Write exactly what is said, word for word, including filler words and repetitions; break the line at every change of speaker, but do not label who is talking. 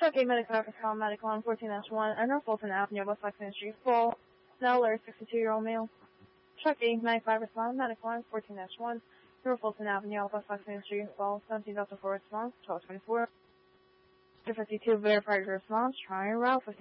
Truck eight Medical Office Call Medical on fourteen dash one, North Fulton Avenue, West Lexington Street, full. Now alert, sixty-two-year-old male. Truck eight ninety-five respond, Medical on fourteen dash one, North Fulton Avenue, West Lexington Street, full. seventeen Delta four response, twelve twenty-four. fifty-two verified response, trying route,